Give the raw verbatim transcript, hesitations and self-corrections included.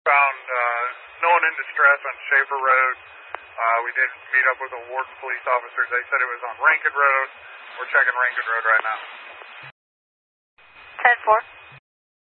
Found uh, no one in distress on Schaefer Road. Uh, we did meet up with the Warden police officers. They said it was on Rankin Road. We're checking Rankin Road right now. ten four.